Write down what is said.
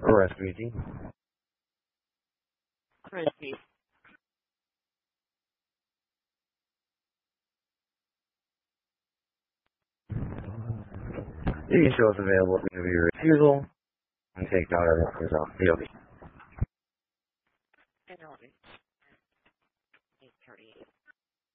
Arrest meeting. Crispy. You can show us available to your refusal and take out our records off.